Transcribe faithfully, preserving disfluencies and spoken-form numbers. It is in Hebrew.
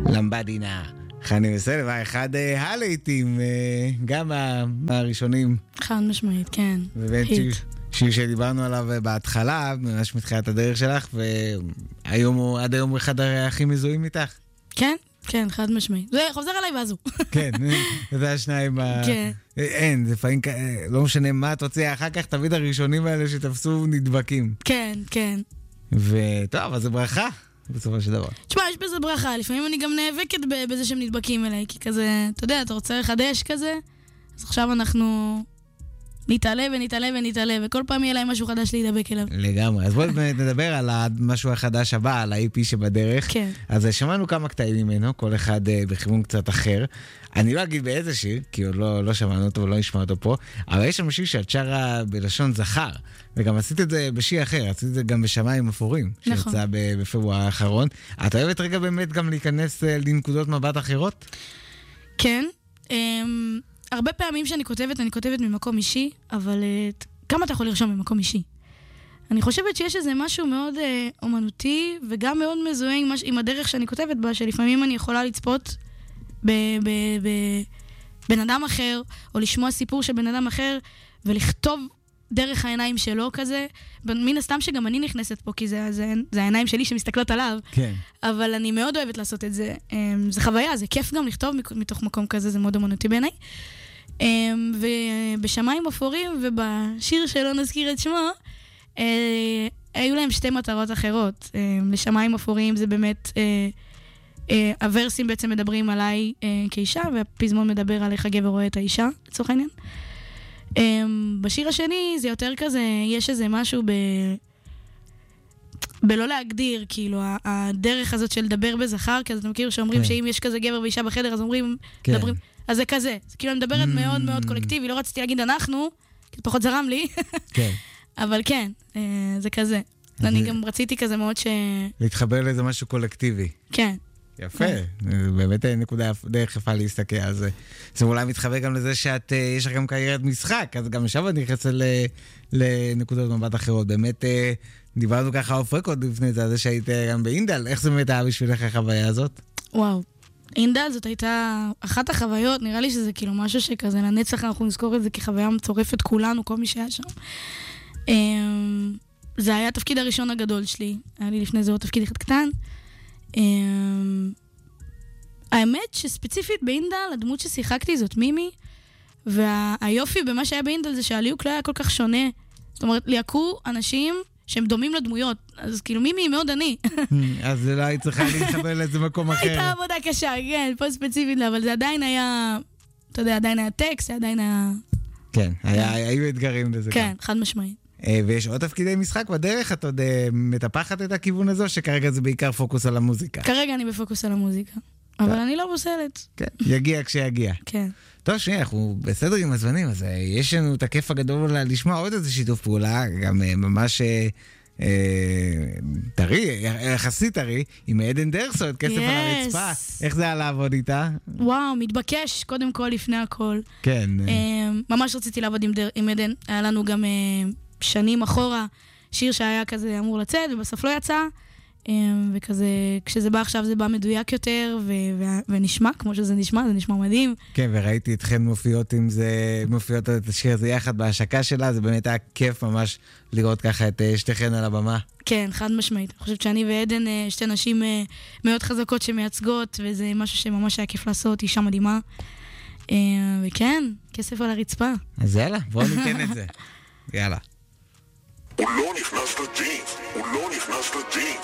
למבדינה. חני וסלווה, אחד הלהיטים, גם מהראשונים. חד משמעית, כן. ובאמת שיר שדיברנו עליו בהתחלה, ממש מתחילת הדרך שלך, והיום הוא עד היום אחד הכי מזוהים איתך. כן, כן, חד משמעית. זה חוזר עליי ואז הוא. כן, זה השניים. כן. אין, זה פעמים, לא משנה מה תוציא, אחר כך תמיד הראשונים האלה שתפסו נדבקים. כן, כן. וטוב, אז זה ברכה. בסופו של דבר. תשמע, יש בזה ברכה, לפעמים אני גם נאבקת בזה שהם נדבקים אליי, כי כזה, אתה יודע, אתה רוצה לחדש כזה, אז עכשיו אנחנו נתעלה ונתעלה ונתעלה, וכל פעם יהיה להם משהו חדש להידבק אליו. לגמרי, אז בואו נדבר על המשהו החדש הבא, על ה-אי פי שבדרך. כן. אז שמענו כמה קטעים ממנו, כל אחד בכיוון קצת אחר. אני לא אגיד באיזה שיר, כי עוד לא, לא שמענו אותו ולא נשמע אותו פה, אבל יש שם שיר שאת שרה בלשון זכר, וגם עשית את זה בשיר אחר, עשית את זה גם בשמיים אפורים, נכון. שיצא בפברואר האחרון. את אוהבת רגע באמת גם להיכנס לנקודות מבט אחרות? כן. אמ, הרבה פעמים שאני כותבת, אני כותבת ממקום אישי, אבל uh, כמה אתה יכול לרשום ממקום אישי? אני חושבת שיש איזה משהו מאוד uh, אומנותי, וגם מאוד מזוהה עם, עם הדרך שאני כותבת בה, שלפעמים אני יכולה לצפות בבן אדם אחר, או לשמוע סיפור של בן אדם אחר, ולכתוב דרך העיניים שלו כזה. מן הסתם שגם אני נכנסת פה, כי זה, זה, זה העיניים שלי שמסתכלות עליו. כן. אבל אני מאוד אוהבת לעשות את זה. זה חוויה, זה כיף גם לכתוב מתוך מקום כזה, זה מאוד אומנותי בעיניי. ובשמיים אפורים, ובשיר שלא נזכיר את שמו, היו להם שתי מטרות אחרות. לשמיים אפורים זה באמת, הוורסים בעצם מדברים עליי כאישה, והפזמון מדבר על איך הגבר רואה את האישה, לצורך העניין. בשיר השני זה יותר כזה, יש איזה משהו ב... בלא להגדיר, כאילו, הדרך הזאת של לדבר בזכר, כי אז אתם מכירים שאומרים שאם יש כזה גבר ואישה בחדר, אז אומרים, מדברים, אז זה כזה. זה כאילו, אני מדברת מאוד מאוד קולקטיבי, לא רציתי להגיד אנחנו, כי פחות זרם לי, אבל כן, זה כזה. אני גם רציתי כזה מאוד ש... להתחבר לאיזה משהו קולקטיבי. כן. יפה, באמת נקודה דרך יפה להסתכל על זה. זה אולי מתחבר גם לזה שאת, יש לך גם קריירת משחק, אז גם עכשיו את נכנסת לנקודות מבט אחרות. באמת דיברנו ככה אוף רקורד לפני זה, זה שהיית גם באינדל, איך זה באמת היה בשבילך החוויה הזאת? וואו, אינדל זאת הייתה אחת החוויות, נראה לי שזה כאילו משהו שכזה לנצח אנחנו נזכור את זה כחוויה מצורפת כולנו, כל מי שהיה שם. זה היה התפקיד הראשון הגדול שלי, היה לי לפני זה עוד תפקיד אחד קטן. האמת שספציפית באינדל, הדמות ששיחקתי זאת מימי, והיופי במה שהיה באינדל זה שהליהוק לא היה כל כך שונה. זאת אומרת, ליהקו אנשים שהם דומים לדמויות, אז כאילו מימי היא מאוד עני. אז לא היית צריכה להתחבר לאיזה מקום אחר. הייתה עבודה קשה, כן, פה ספציפית, אבל זה עדיין היה, אתה יודע, עדיין היה טקסט, זה עדיין היה... כן, היו אתגרים לזה. כן, חד משמעית. ויש עוד תפקידי משחק בדרך, את עוד מטפחת את הכיוון הזה, שכרגע זה בעיקר פוקוס על המוזיקה? כרגע אני בפוקוס על המוזיקה, אבל אני לא בוסלת. כן, יגיע כשיגיע. כן. טוב, שנייה, אנחנו בסדר עם הזמנים, אז יש לנו את הכיף הגדול לשמוע עוד איזה שיתוף פעולה, גם ממש טרי, יחסית טרי, עם עדן דרסו, את כסף על הרצפה. איך זה היה לעבוד איתה? וואו, מתבקש, קודם כל, לפני הכל. כן. ממש רציתי לעבוד עם עדן, היה לנו גם... שנים אחורה, שיר שהיה כזה אמור לצאת, ובסוף לא יצא, וכזה, כשזה בא עכשיו זה בא מדויק יותר, ו- ו- ונשמע, כמו שזה נשמע, זה נשמע מדהים. כן, וראיתי אתכם מופיעות עם זה, מופיעות את השיר הזה יחד בהשקה שלה, זה באמת היה כיף ממש לראות ככה את שתיכן על הבמה. כן, חד משמעית. אני חושבת שאני ועדן שתי נשים מאוד חזקות שמייצגות, וזה משהו שממש היה כיף לעשות, אישה מדהימה. וכן, כסף על הרצפה. אז יאללה, בואו ניתן את זה. יאללה. הוא לא נכנס לג'ינס, הוא לא נכנס לג'ינס.